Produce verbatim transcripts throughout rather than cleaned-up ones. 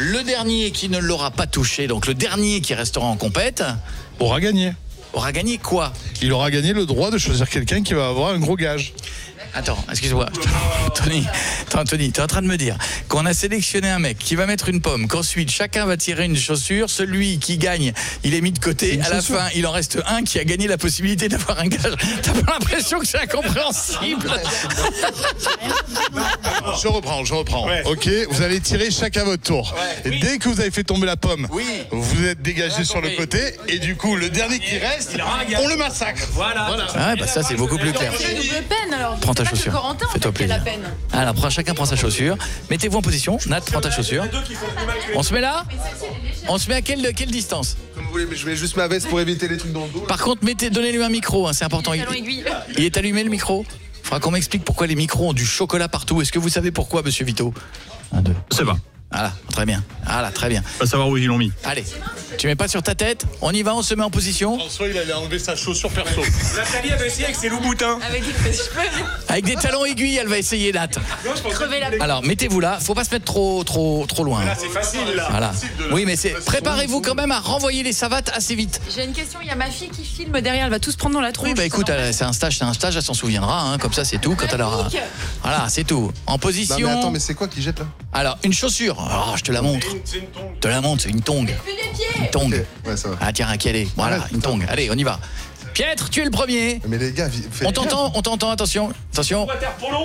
Le dernier qui ne l'aura pas touché, donc le dernier qui restera en compète, aura gagné. Aura gagné quoi? Il aura gagné le droit de choisir quelqu'un qui va avoir un gros gage. Attends, excuse-moi. Tony, attends, Tony, tu es en train de me dire qu'on a sélectionné un mec qui va mettre une pomme, qu'ensuite chacun va tirer une chaussure, celui qui gagne, il est mis de côté, à la chaussure. fin, il en reste un qui a gagné la possibilité d'avoir un gage. T'as pas l'impression que c'est incompréhensible? Je reprends, je reprends. Ouais. Ok, vous allez tirer chacun votre tour. Ouais. Et oui. Dès que vous avez fait tomber la pomme, oui. vous êtes dégagé sur le côté et du coup, le dernier qui reste, on le massacre. Voilà. voilà. Ah ouais, bah ça c'est beaucoup plus clair. C'est double peine alors. Prends ta chaussure. Fais-toi plaisir. Alors, prends, chacun prend sa chaussure. Mettez-vous en position. Nat, prends ta chaussure. On se met là? On se met à quelle, quelle distance? Comme vous voulez, mais je mets juste ma veste pour éviter les trucs dans le dos. Par contre, mettez, donnez-lui un micro, hein, c'est important. Il, il est allumé le micro? Il faudra qu'on m'explique pourquoi les micros ont du chocolat partout. Est-ce que vous savez pourquoi, monsieur Vito? Un, deux. C'est pas. Voilà, très bien. Voilà, très bien. Pas savoir où ils l'ont mis. Allez, tu mets pas sur ta tête. On y va, on se met en position. François, il allait enlever sa chaussure perso. Nathalie avait essayé avec ses loups boutins. Avec des cheveux. Avec des talons aiguilles, elle va essayer, Nat. Crever la... Alors, mettez-vous là. Faut pas se mettre trop, trop, trop loin. Là, c'est facile, là. Voilà. Oui, mais c'est. Préparez-vous quand même à renvoyer les savates assez vite. J'ai une question. Il y a ma fille qui filme derrière. Elle va tous prendre dans la tronche. Oui, bah écoute, elle- c'est un stage, c'est un stage. Elle s'en souviendra. Hein, comme ça, c'est tout. Quand elle aura. Voilà, c'est tout. En position. Non mais attends, mais c'est quoi qui jette là? Alors, une chaussure. Oh, je te la montre. C'est une tongue. Je te la montre, c'est une tongue. Une tongue. Ok, ouais, ça va. Ah tiens, à qui elle est? Voilà, Arrête, une tongue. Allez, on y va. Pietre, tu es le premier. Mais les gars, vi- faites On t'entend, on t'entend, attention. Attention. Water polo.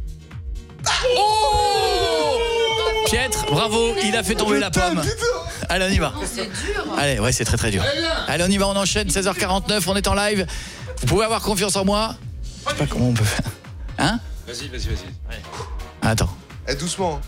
Pietre, bravo, il a fait tomber la pomme. Allez, on y va. C'est dur. Allez, ouais, c'est très très dur. Allez, on y va, on enchaîne, seize heures quarante-neuf, on est en live. Vous pouvez avoir confiance en moi. Je sais pas comment on peut faire. Hein? Vas-y, vas-y, vas-y. Attends. Eh, doucement.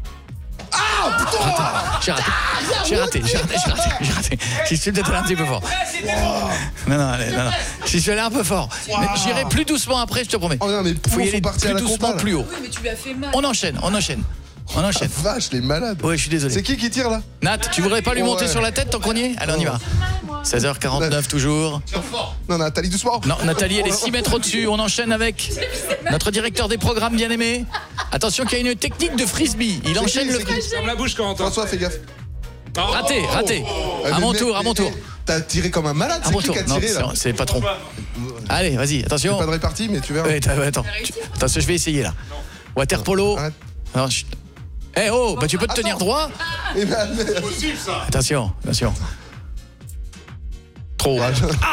J'ai raté, j'ai raté, j'ai raté, j'ai raté, j'ai raté. J'y suis peut-être allé un petit peu fort. Non, non, allez, non, non. J'y suis allé un peu fort. Mais j'irai plus doucement après, je te promets. Oh non, mais Faut pourquoi y faut aller partir à plus la doucement, combat, là? plus haut. Oui, mais tu lui as fait mal. On enchaîne, on enchaîne. On enchaîne. Ah, vache, les malades. Ouais, je suis désolé. C'est qui qui tire là? Nat, tu voudrais pas lui monter Ouais. sur la tête tant qu'on y est? Allez, on y va. seize heures quarante-neuf toujours. Non, Nathalie, doucement. Non, Nathalie, elle est six mètres au-dessus. On enchaîne avec notre directeur des programmes bien-aimé. Attention qu'il y a une technique de frisbee. Il enchaîne qui, le c'est qui frisbee. Ferme la bouche quand on entend. François, fais gaffe. Raté, raté. Eh, À mais mon mec, tour, à mon eh, tour. eh, T'as tiré comme un malade, À c'est mon qui tour. qui a Non, tiré là? c'est- c'est le patron. Allez, vas-y, attention. Pas de répartie, mais tu verras. Ouais, t'as- attends, tu- attention, je vais essayer là. Water polo. Arrête. Non, chut. Eh oh, bah tu peux te tenir droit. Eh ben, mais- Attention, attention. Trop. Ah, je-